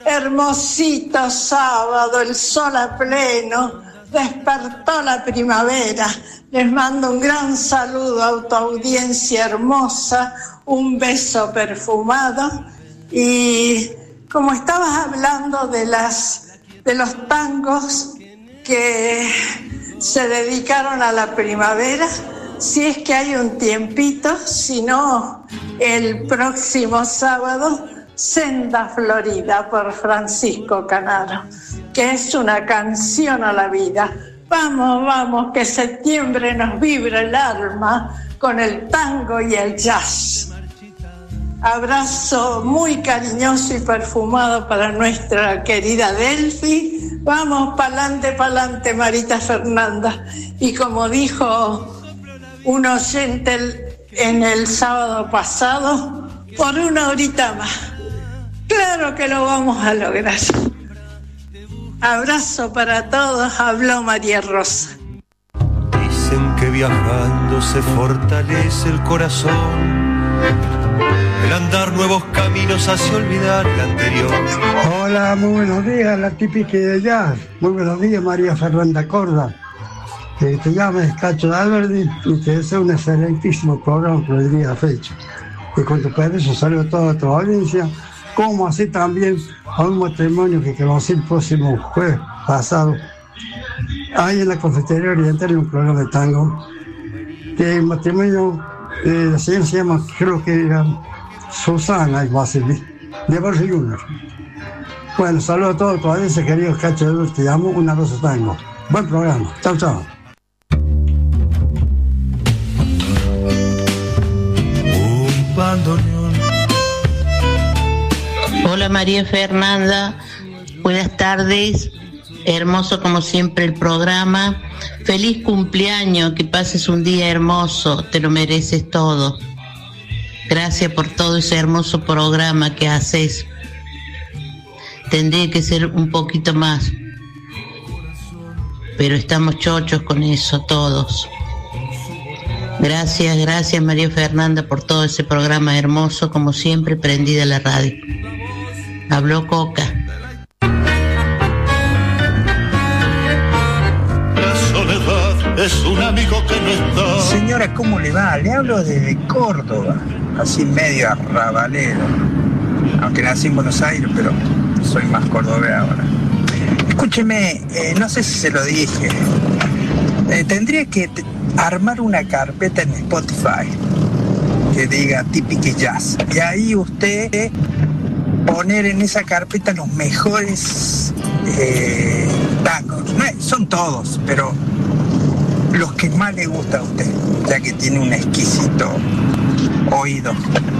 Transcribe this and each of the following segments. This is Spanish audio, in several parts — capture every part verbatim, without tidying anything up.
hermosito sábado, el sol a pleno, despertó la primavera. Les mando un gran saludo a tu audiencia hermosa, un beso perfumado. Y como estabas hablando de las de los tangos que se dedicaron a la primavera, si es que hay un tiempito, si no, el próximo sábado, Senda Florida por Francisco Canaro, que es una canción a la vida. Vamos, vamos, que septiembre nos vibra el alma con el tango y el jazz. Abrazo muy cariñoso y perfumado para nuestra querida Delphi. Vamos, pa'lante, pa'lante, Marita Fernanda. Y como dijo un oyente en el sábado pasado, por una horita más. Claro que lo vamos a lograr. Abrazo para todos, habló María Rosa. Dicen que viajando se fortalece el corazón. El andar nuevos caminos hace olvidar el anterior. Hola, muy buenos días, la típica de jazz. Muy buenos días, María Fernanda Corda. Que te llames Cacho de Alberdi y te deseo un excelentísimo programa por el día de fecha. Y con tu permiso saludo a toda tu audiencia, como así también a un matrimonio que conocí el próximo jueves pasado, ahí en la Confitería Oriental, en un programa de tango. Que el matrimonio, eh, la señora se llama, creo que era Susana, algo así, de Barrio Junior. Bueno, saludos a todos, todavía ese querido Cacho de Luz, te llamo, un abrazo tango. Buen programa, chao, chao. Un bandoneón. Hola María Fernanda, buenas tardes, hermoso como siempre el programa. Feliz cumpleaños, que pases un día hermoso, te lo mereces todo. Gracias por todo ese hermoso programa que haces. Tendría que ser un poquito más, pero estamos chochos con eso todos. Gracias, gracias María Fernanda por todo ese programa hermoso, como siempre prendida la radio. Habló Coca. La soledad es un amigo que no está. Señora, ¿cómo le va? Le hablo desde Córdoba, así medio arrabalero. Aunque nací en Buenos Aires, pero soy más cordobés ahora. Escúcheme, eh, no sé si se lo dije. Eh, tendría que t- armar una carpeta en Spotify que diga Típica Jazz. Y ahí usted eh, poner en esa carpeta los mejores eh, tangos. No, son todos, pero los que más le gusta a usted, ya que tiene un exquisito oído.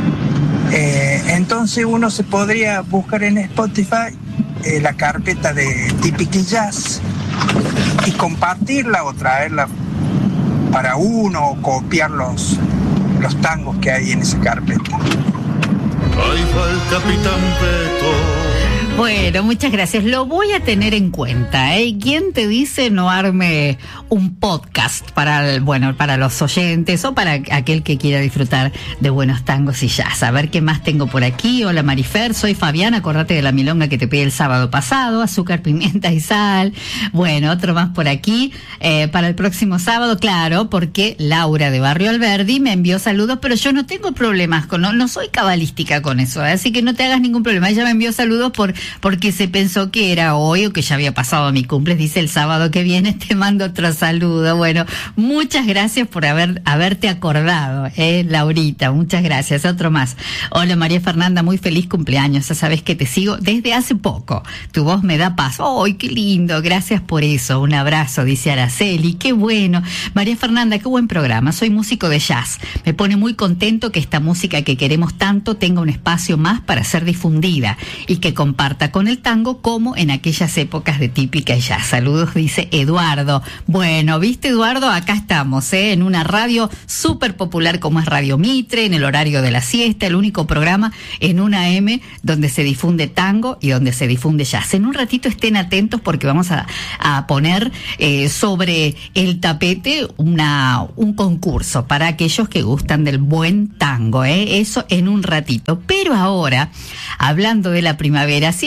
Eh, entonces uno se podría buscar en Spotify eh, la carpeta de Típica Jazz y compartirla o traerla para uno o copiar los, los tangos que hay en esa carpeta. Ahí va el Capitán Beto. Bueno, muchas gracias. Lo voy a tener en cuenta, ¿eh? ¿Quién te dice no arme un podcast para, el, bueno, para los oyentes o para aquel que quiera disfrutar de buenos tangos y jazz? A ver qué más tengo por aquí. Hola Marifer, soy Fabiana, acordate de la milonga que te pedí el sábado pasado, azúcar, pimienta y sal. Bueno, otro más por aquí. Eh, para el próximo sábado, claro, porque Laura de Barrio Alberdi me envió saludos, pero yo no tengo problemas con, no, no soy cabalística con eso, ¿eh? Así que no te hagas ningún problema. Ella me envió saludos por porque se pensó que era hoy o que ya había pasado mi cumple. Dice el sábado que viene te mando otro saludo. Bueno, muchas gracias por haber haberte acordado, eh, Laurita, muchas gracias. Otro más. Hola María Fernanda, muy feliz cumpleaños. Ya sabes que te sigo desde hace poco. Tu voz me da paz. ¡Ay, qué lindo! Gracias por eso. Un abrazo, dice Araceli. ¡Qué bueno! María Fernanda, qué buen programa. Soy músico de jazz. Me pone muy contento que esta música que queremos tanto tenga un espacio más para ser difundida y que comparta con el tango como en aquellas épocas de Típica Jazz. Saludos, dice Eduardo. Bueno, viste Eduardo, acá estamos, ¿eh? En una radio súper popular como es Radio Mitre, en el horario de la siesta, el único programa en una eme donde se difunde tango y donde se difunde jazz. En un ratito estén atentos porque vamos a, a poner eh, sobre el tapete una, un concurso para aquellos que gustan del buen tango, ¿eh? Eso en un ratito. Pero ahora, hablando de la primavera, siempre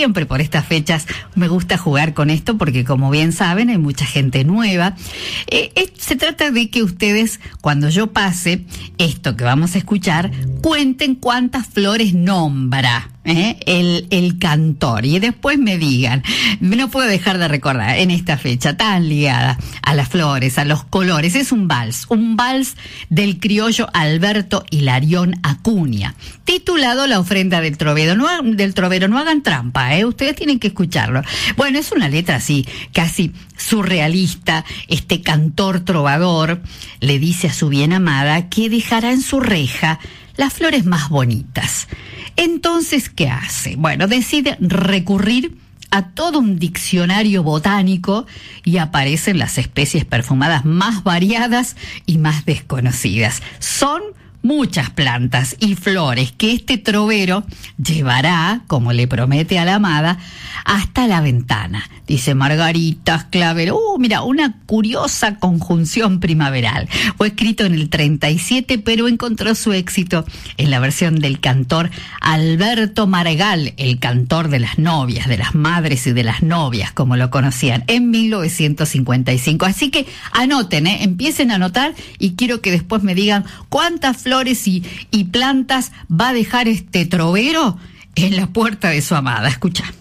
siempre por estas fechas me gusta jugar con esto porque, como bien saben, hay mucha gente nueva. Eh, eh, se trata de que ustedes, cuando yo pase esto que vamos a escuchar, cuenten cuántas flores nombra ¿eh? el, el cantor, y después me digan. No puedo dejar de recordar en esta fecha tan ligada a las flores, a los colores. Es un vals, un vals del criollo Alberto Hilarión Acuña, titulado La ofrenda del trovero. No, del trovero, no hagan trampa, ¿eh? Ustedes tienen que escucharlo. Bueno, es una letra así, casi surrealista. Este cantor trovador le dice a su bien amada que dejará en su reja las flores más bonitas. Entonces, ¿qué hace? Bueno, decide recurrir a todo un diccionario botánico y aparecen las especies perfumadas más variadas y más desconocidas. Son muchas plantas y flores que este trovero llevará, como le promete a la amada, hasta la ventana. Dice margaritas, clavel. Uh, mira, una curiosa conjunción primaveral. Fue escrito en el treinta y siete, pero encontró su éxito en la versión del cantor Alberto Maragall, el cantor de las novias, de las madres y de las novias, como lo conocían, en mil novecientos cincuenta y cinco. Así que anoten, ¿eh? Empiecen a anotar y quiero que después me digan cuántas flores y, y plantas va a dejar este trovero en la puerta de su amada. Escucha.